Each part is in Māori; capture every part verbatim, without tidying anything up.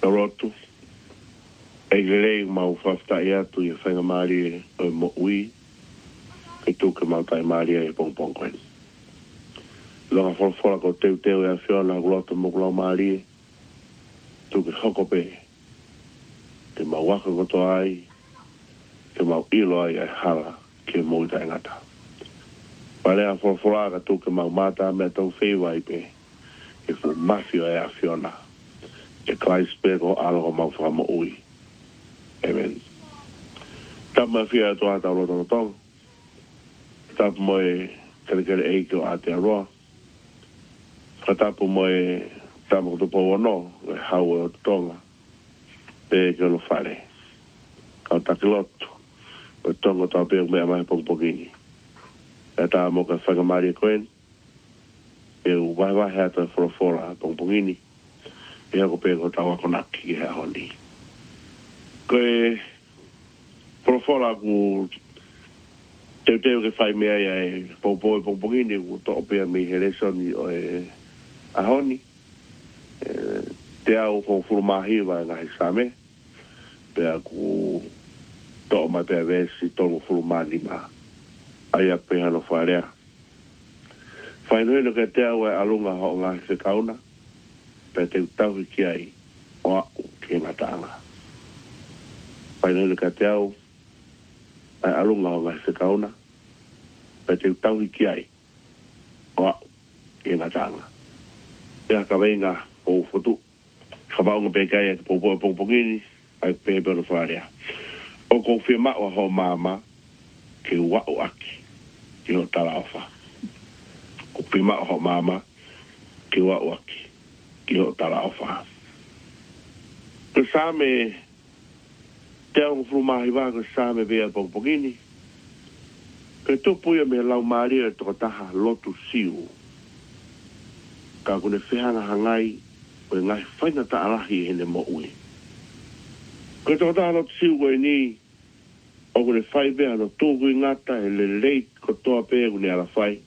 Rotu. E lei mau whafta ia tu i whainga maari o mo ui. E tu ke mau tai maari e pong pong koen. Longa whalafola ko teu teu e a whiona gulota mo gulau maari. Tu ke hokope. Ke mau waka koto ai. Ke mau ilo ai ai hala ke mo i tai ngata. Pare a whalafola ka tu ke mau mata me tau whiwa i pe. E fu mafio e a whiona. E kai speko alo mau whamo ui. Amen. Tama fia to ata lo to tong. Tap moe kere kere e ko ate roa. Tap moe tamo to po no, e hau tonga. Pe ke lo fare. Ka takilot. O tonga ta pe me mai pong pogini. E ta mo ka fanga mari koen. E u vai vai hata for fora pong pogini. E ko pe ko tawa konaki he honi. Koe profola ku te te ke fai mea ia e popo e popongini ku to opea mi heresoni o e ahoni te au ko furmahi wa nga hisame pe ku to ma te vesi to furmani ma aia pe hano farea fai no no ke te au e alunga ho nga se kauna pe te tau ki ai o ke matanga Paina le kateo ai alunga o ngai se kauna pe te tau ki ai o e na tanga e ka venga o fotu ka ba un pe kai po po po pogini ai pe pe faria o confirma o ho mama ke wa o aki ke o talafa o prima o mama ke wa o aki ke o talafa ke same te au frumahi wa ko same vea pong pongini. Ke tupu ia me lau maari e toko taha lotu siu. Ka kune whihanga hangai o ngai whaina ta alahi hene mo ui. Ke toko taha lotu siu koe ni o kune whai vea no tūku i ngata e le leit ko toa pēa kune ala whai.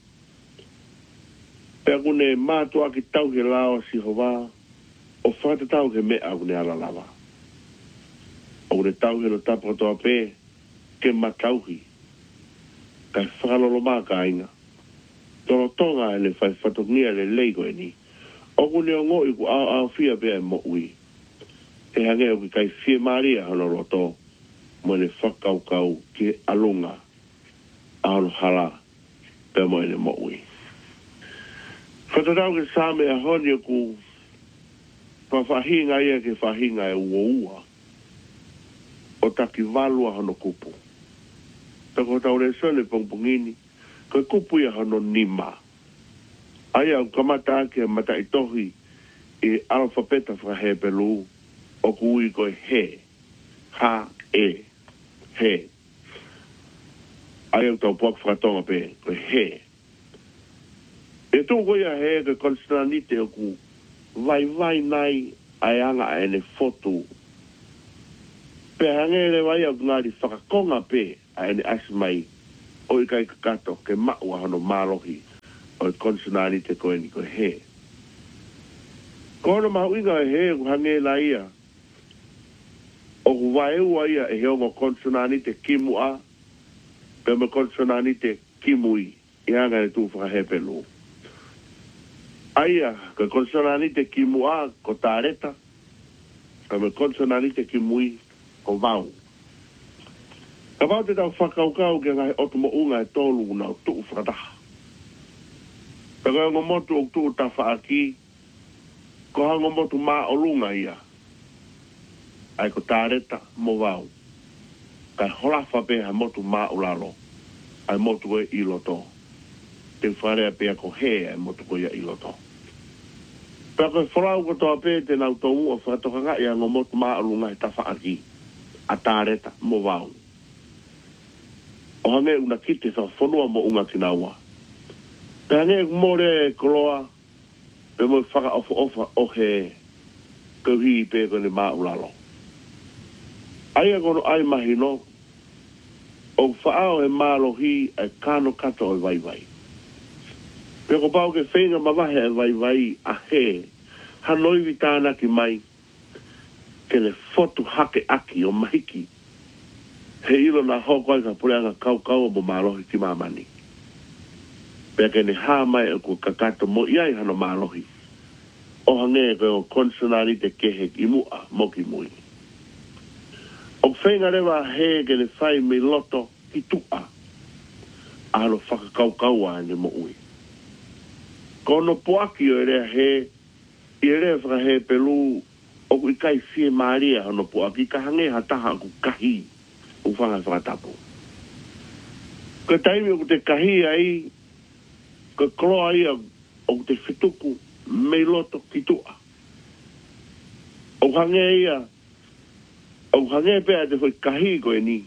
Pea kune mātua ki tau he lao si hova o whata tau he mea kune ala lava. O le tau he no tapa toa pē, ke matauhi. Kai whakalolo mā ka inga. Toro tonga e le whai whatongia le leigo e ni. O kune o ngoi ku au au fia pēa e mo ui. E hange o ki kai fie maria hano roto. Mo le whakau kau ke alunga. Aono hala pēa mo e le mo ui. Whatatau ke sāme a honi ku whawhahinga ia ke whahinga e ua ua. O taki valua hano kupu. Tako tau le sone pongpongini, koe kupu ia hano nima. Aia au kamata ake mata itohi e alfabeta whahe pelu o kui koe he, ha, e, he. Aia au tau puak whakatonga pe, koe he. E tō koe a he koe konstanite o ku vai vai nai ai anga ene fotu pe hangere vai au ngari whakakonga pe a ene asmai o i kai kakato ke maua hano marohi o i konsonani te koe ni koe he. Kono mahu inga e he ku hange la ia o ku vai ua ia e heongo konsonani te kimu a pe me konsonani te kimui i hanga e tu whakahe pelu. Aia, ka konsonani te kimu a ko tareta pe me konsonani te kimui o vau. Ka vau te tau whakaukau ke ngai otu mo unga e tolu na o tuu whakataha. Ka koe ngo motu o tuu ta whaaki, ko hango motu mā o lunga ia. Ai ko tāreta mo vau. Ka holafa pe ha motu mā o lalo. Ai motu e iloto. Te wharea pe ko he ai motu ko ia iloto. Pea koe wharau ko toa pe te nau tō mua whakatoka ia ngo motu mā o lunga e ta whaaki. A tāreta mo vau. O hange una kite sa whanua mo unga tinaua. Pe hange more koloa, pe mo whaka ofa ofa o he kauhi pe kone maa ulalo. Aia kono ai mahino, o whaao he mālohi ai kano kato o vai vai. Pe ko pau ke whenga mamahe e vai vai a he, hanoi vitana ki mai, ke le fotu hake aki o mahiki. He ilo na hoko ai ka pureanga kau kau o mo malohi ki mamani. Pea ke ne haa mai o ku kakato mo iai hano malohi. O hange ko o konsonari te kehe ki mua mo ki mui. O whenga rewa he ke le whai me loto ki tua. Alo whakakau kau a ne mo ui. Kono poaki o ere he, i ere whaka he pelu o ku i kai fie maria hano poaki ka hange hataha ku kahi. O whanga whakatapu. Ko taimi o ku te kahi ai, ko kloa ia o ku te whituku me loto ki tua. O hange ia, o hange pēa te whai kahi koe ni.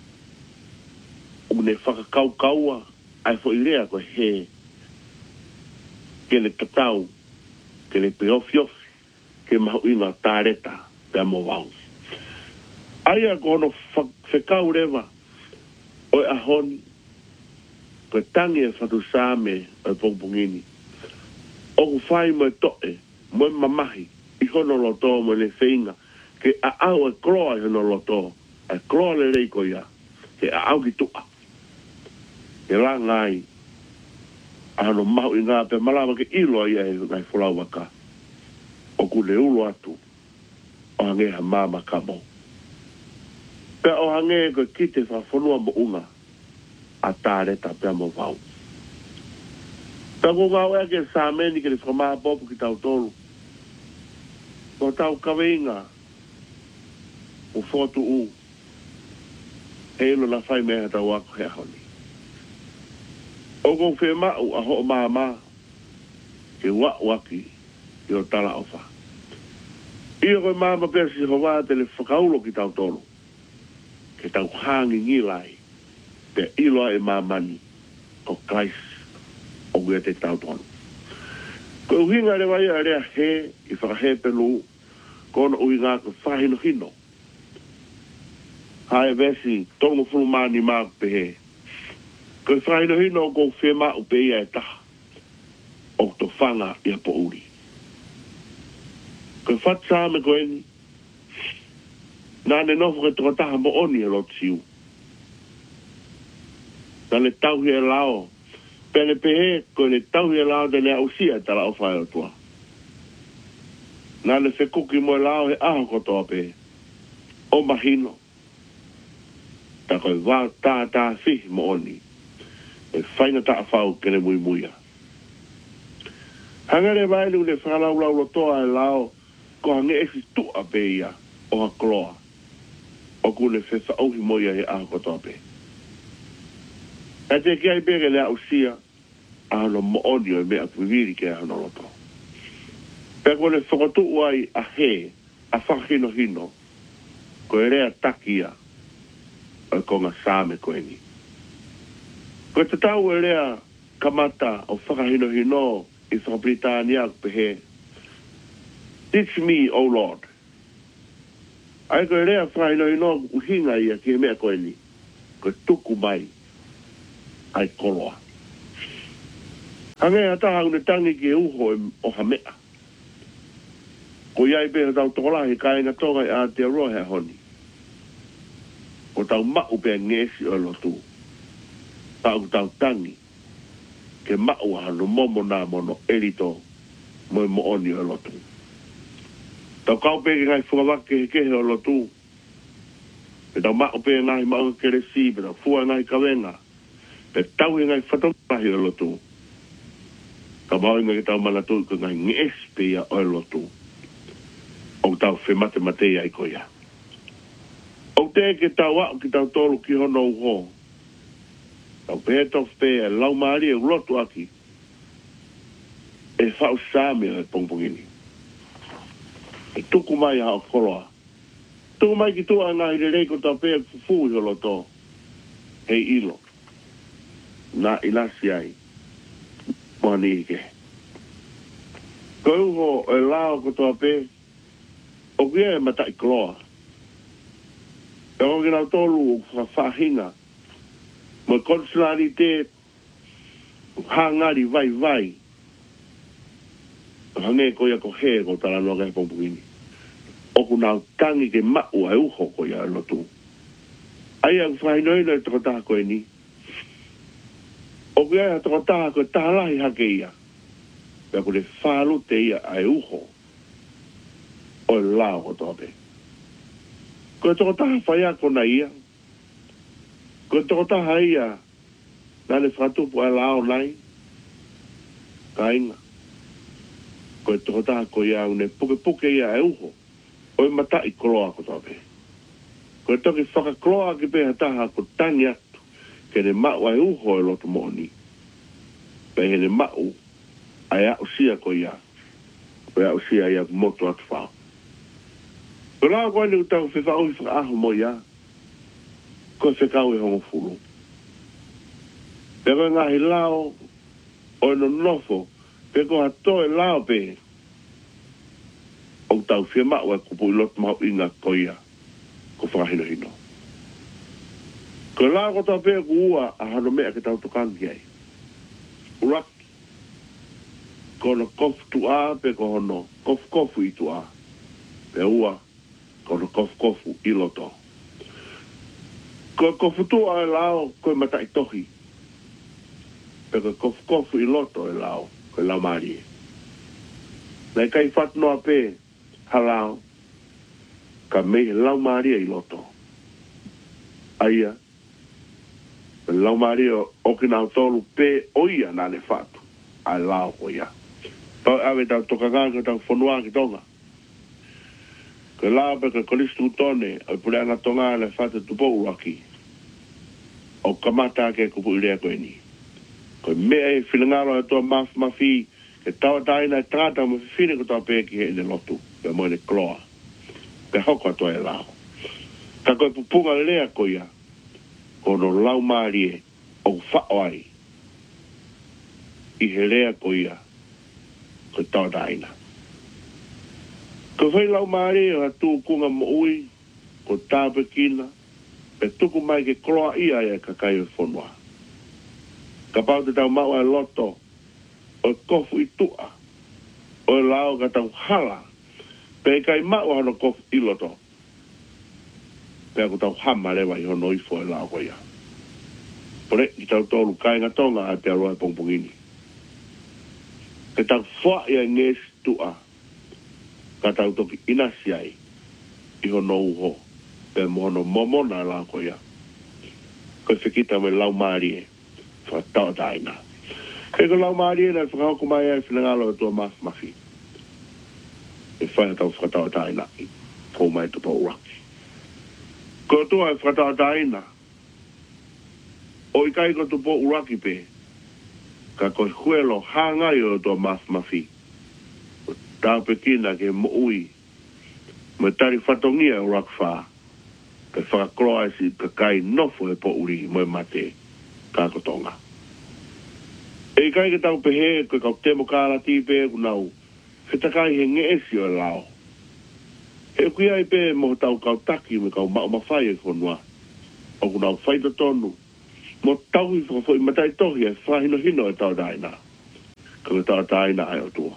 O ne whakakau kaua, ai whai rea koe he. Ke le tatau, ke le peofiofi, ke mahu inga tāreta, pēa mo wau. Aia kono whekau rewa, oi ahoni, koe tangi e whatu sāme o pongpongini. O ku whai mo e toe, mo e mamahi, i hono loto mo le whainga, ke a au e kroa i hono loto, e kroa le reiko ia, ke a au ki tua. Ke la ngai, a hano mahu i ngā pe malawa ke ilo ia e ngai whulau waka. O ku le ulo atu, o hange ha māma ka mo. Pea o hange koe kite whawhonua mo unga, a tāreta pea mo wau. Tango ngā wea ke sāmeni ke le whamaa popu ki tau tolu. Ko tau kaweinga, o whotu u, he ilo na whai mea tau ako he ahoni. O kou whe mau a ho maa maa, ke wak waki, i o tala o wha. Ia koe maa ma pia si hoa te le whakaulo ki tau tolu. Ke tau hangi ngilai, te iloa e maa mani, o Krais, o gua te tau tolu. Ko uhinga rewa ia rea he, i whakahe pelu, kono uhinga ko whahino hino. Hae vesi, tongo fulumani maa pehe. Ko whahino hino ko whema upe ia e taha. O to whanga ia po uri. Ko whatsa me ko eni. Nane nofu ke toka taha mo oni e lot siu. Nane tauhi e lao. Pene pehe ko ne tauhi e lao de lea usia tala o whae o tua. Nane whekuki mo e lao he aho kotoa pehe. O mahino. Ta koe wā tā tā fihi mo oni. E whaina ta a whau kene mui muia. Hangare vailu le whakalau lau lotoa e lao ko hange esi tua pe ia o ha kloa. O kune whewha auhi moia he aho kotoa pe. E te kia i pere lea usia a hano mo oni o e mea kuiviri ke a hano loto. Pe kone whakatu uai a he a whakahino hino ko e rea takia o e konga sāme ko eni. Ko te tau e rea kamata o whakahino hino i Whakabritania pe he. Teach me, O Lord. Ai ko e rea whakahino hino uhinga ia ki he mea ko eni. Ko e tuku mai ai koloa. Hange hata haune tangi ki e uho o hamea. Ko iai pe tau tokolahi ka inga tonga i Aotearoa he honi. Ko tau mau pe ngesi o lotu. Tau tau tangi. Ke mau hano momo nā mono erito mo mo oni o lotu. Tau kau pe ke ngai whakawake he kehe o lotu. Pe tau mau pe ngai mau keresi, pe tau fua ngai kawenga. Pe tau he ngai whatomahi o lotu. Ka mau inga ke tau manatu ka ngai nges pe ia o lotu. O tau whe mate mate ia i koia. O te ke tau au ki tau tolu ki hono uho. Tau pe tof pe e lau maari e ulotu aki. E whau sāme o e pongpongini. E tuku mai a o koloa. Tuku mai ki tua ngā hire reiko tau pe e fufu i holoto. Hei ilo. Nā ilasi ai. Moani ike. Ko uho e lao ko tua pe. O kia e mata i kloa. E o kina tolu o whahinga. Mo konsulari te hangari vai vai. Hange ko ia ko he ko tala noa kai pongpongini. o kuna tangi ke mau ai uho ko ia lotu. Ai ang whainoi no e toko taha koe ni. O kia e toko taha koe taha lahi hake ia. Pea kune whalu te ia ai uho. O e lao ko tope. Koe toko taha whaia kona ia. Koe toko taha ia. Nane whatupu ai lao nai. Ka inga. Koe toko taha koe ia une puke puke ia ai uho. O e matai koloa ko tope. Koe toki whakakloa ki peha taha ko tangi atu. Ke ne mau ai uho e loto moni. Pe he ne mau ai au sia ko ia. Pe au sia ia moto atu whao. Ko lao koe ni utau whiwhau i whakaaho mo ia. Koe whikau e hongo fulu. Pe koe ngahi lao o e no nofo. Pe koe hatoe lao pe. O tau whia mau e kupu i loto mau inga ko ia. Ko whakahino hino. Ko la ko tau pēr ku ua a hano mea ke tau tukangi ai. Uraki. Ko no kofu tu a pe ko hono kofu kofu i tu a. Pe ua ko no kofu kofu i loto. Ko kofu tu a e lao ko e matai tohi. Pe ko kofu kofu i loto e lao ko e lao maari. Nei kai whatnoa pē halao ka me lau maria i loto. Aia, lau maria o ki nao tolu pe oia na le fatu. Ai lau o ia. Tau awe tau tokanga ka tau whanua ki tonga. Ka lau pe ka kolistu tone o pule anga tonga le fatu tupo uraki. O kamata ke kupu ilea koe ni. Koe mea e whilangaro e toa maf mafi ke tawa taina e tangata mo whiwhine ko tau pe ki he ne lotu. Pe mo ne kloa. Pe hoko atoa e lao. Ka koe pupunga lea ko ia. Ko no lau maarie o whao ai. I he lea ko ia. Ko tau daina. Ko whai lau maarie o hatu kunga mo ui. Ko tāpe kina. Pe tuku mai ke kroa ia e ka kai o whanua. Ka pau te tau mau e loto. O kofu i tua. O e lao ka tau hala. Pe kai mau hano kofu i loto. Pe ako tau hama lewa i hono ifo e lao koia. Pore, ki tau tolu kai ngatonga a te aroa e pongpongini. Ke tau fwa ia nges tua. Ka tau toki inasi ai. I hono uho. Pe mohono momona lao koia. Koe whikita me lau maari e. Wha tau taina. Ke ko lau maari e na whakauku mai ai whinangalo e tua mafi mafi. E whaia tau whakatau taina i pou mai tupa uraki. Ko tua e whakatau taina, o i kai ko tupa uraki pe, ka koe huelo hangai o tua mafi mafi. Tau pekina ke mo ui, me tari whatongia uraki wha, ke whakakroa e si ka kai nofo e po uri mo e mate, ka kotonga. E kai ke tau pehe, koe kau temo kāla tipe, kunau, whitakai he nge esi o lao. E kui ai pe mo tau kau taki me kau mao mawhai e konua. O kunau whaita tonu. Mo tau i whakafo i matai tohi e whahino hino e tau daina. Ka tau daina ai o tua.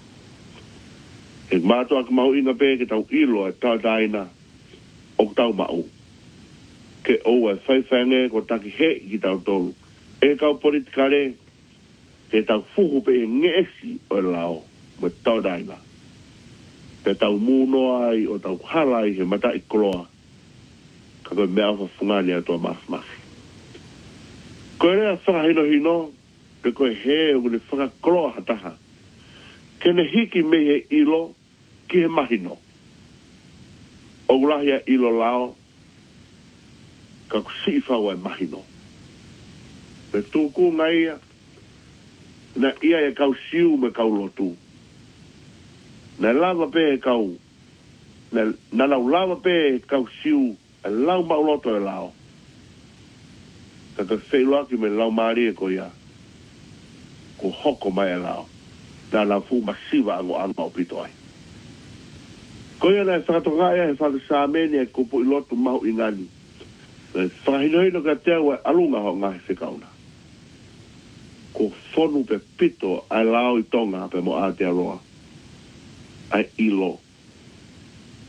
E mātua ka mau inga pe ke tau ilo e tau daina o tau mau. Ke o e whaiwhange ko taki he ki tau tolu. E kau politikare ke tau fuhu pe e nge esi o lao. Me tau daina. Pe tau muno ai o tau hala ai he mata i koloa. Ka koe mea whafungani a toa mafi mafi. Koe rea whakahino hino, pe koe he o kune whakakoloa hataha. Kene hiki me he ilo, ki he mahino. O ulahia ilo lao, ka kusi whau ai mahino. Pe tūku ngai na ia e kau siu me kau lotu. Na lava pe kau, na, na lau lava pe kau siu, a lau mauloto e lao. Ka ka whailoaki me lau maari e ko ia. Ko hoko mai e lao. Na lau fu masiva ango ango pito ai. Ko ia na e whakatonga ia e whaka sāmeni e kupu i lotu mahu i ngani. Na whakahinohino ka te awa alunga ho ngahi whikauna. Ko whonu pe pito ai lao i tonga pe mo Aotearoa. Ai ilo.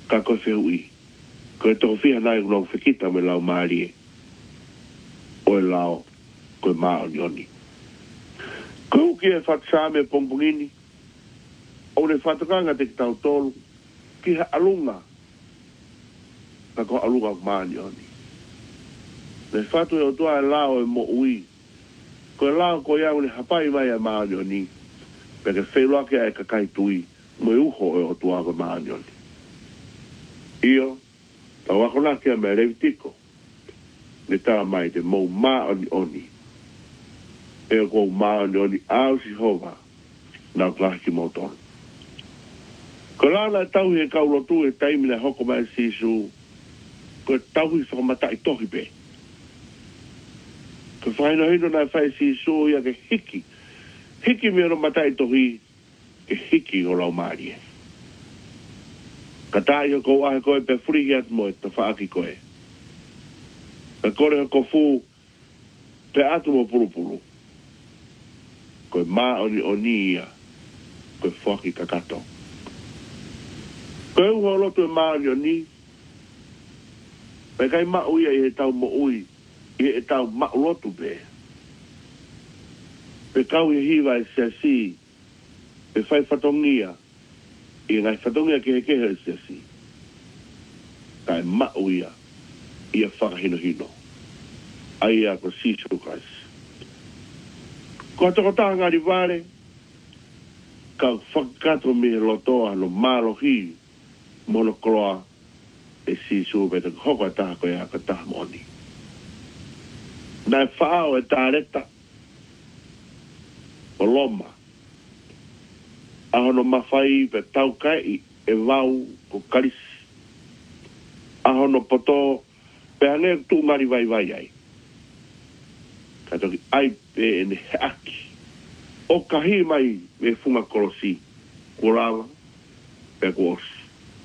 ka koe whiu i. Koe toko whia nai unau whikita me lau maari e. O e lao koe maa oni oni. Koe uki e whatsa me pompungini. O ne whatakanga te ki tau tolu. Ki ha alunga. Ka ko alunga maa oni oni. Ne whatu e o tua e lao e mo ui. Ko e lao ko iau ne hapai mai a maa oni oni. Peke whelua ke e kakai tui. Mo e uho e o tua ko maa oni oni. Io. Tau wako la kia me revitiko. Ne tala mai te mou maa oni oni. E o kou maa oni oni au si hova. Nau klahi ki moton. Ko lana e tau he kaulotu e taimina hoko mai sisu. Ko e tau hi whakamata i tohi pe. Ko whaino hino na whai sisu ia ke hiki. Hiki me ro mata i tohi. Ke hiki o lau maari e. Ka tai o kou ahe koe pe furi atu mo e ta whaaki koe. Ka kore o kofu pe atu mo puru puru. Koe maa oni oni ia. Koe whaki kakato. Koe uho lotu e maa oni oni. Pe kai maa uia i he tau mo ui. I he tau maa lotu pe. Pe kau i hiwa e sia si. Pe whai whatongia. I ngai whatongia ke he kehe e sia si. Kai maa uia. Ia whakahino hino. Ai a ko sisu kais. Ko atoko taha ngari vare. Ka whakato me lotoa no malo hi. Mono koloa. E sisu beta hoko taha koe a ka taha moni. Nai whao e tāreta. O loma. Ahono mawhai pe tau kai e vau ko karisi. Ahono poto pe ane tu mari vai vai ai. Katoki ai pe ene aki. O kahi mai me funga kolosi. Kurawa pe kuosi.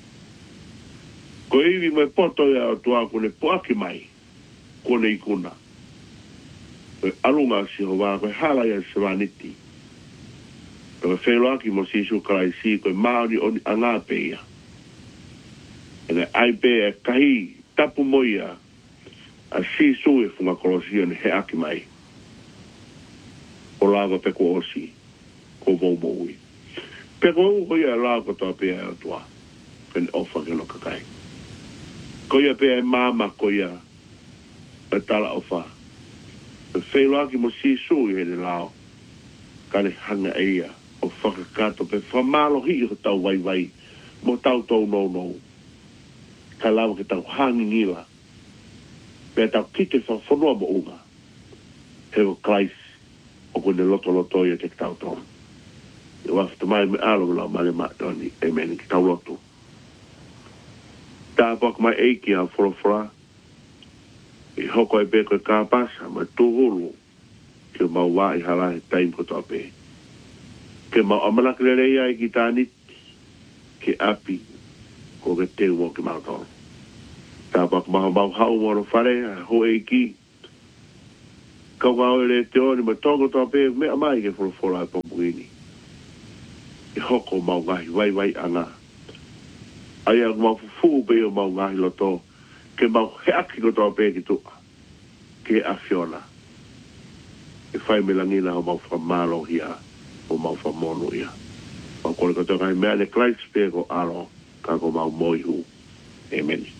Ko iwi me poto ia o tua kone poaki mai. Kone ikuna. Koe alunga si hoa, koe hala ia se waniti. Koe whelo aki mo si su karai si, koe maori o anga pe ia. Ene ai pe e kahi tapu moia a si su e funga kolosi ane he aki mai. O lava pe ko osi, ko vau moui. Pe ko u hoi a lava ko toa pe a toa, kene ofa ke no kakai. Ko ia pe e mama ko ia, e tala ofa. Pe whelo aki mo si su i hene lao, kane hanga eia, o whakakato pe whamalo hi o tau vai vai, mo tau tau no no. Ka lawa ke tau hangi ngila, pe tau kite whawhanua mo unga. He o klais, o kone loto loto ia te tau tau. E wafta mai me alo lau male matoni, e meni ki tau loto. Tā pak mai eiki a whorofora, i hoko e peko e kāpasa, mai tūhuru, ke mau wā i hala he taim ko tō pē. Ke mau amalakere reia i ki tāniti, ke api, ko ke te uo ke mau tōru. Tāpak maha mau hau moro whare, ho e ki. Kau ngau e le te oni, ma tongo tō pē, mea mai ke whorofora e pompuini. I hoko mau ngahi vai vai anga. Ai ang mau fufu pe o mau ngahi loto, ke mau heaki ko tō pē ki tua, ke a fiona. E whai me langina o mau whamalo hia, o mau whamono ia. Mau kore koto kai mea ne klaits pe ko alo, ka ko mau moihu. Amen.